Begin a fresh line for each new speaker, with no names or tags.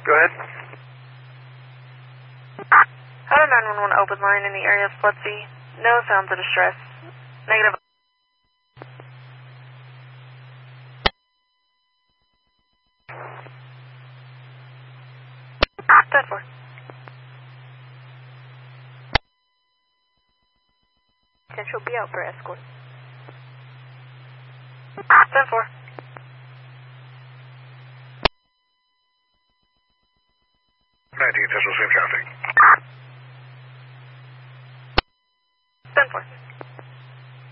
Go ahead.
Had a 911 open line in the area of Slutsy. No sounds of distress. Negative. 10-4. Potential be out for escort. 10-4.
Central, safe traffic.
10-4.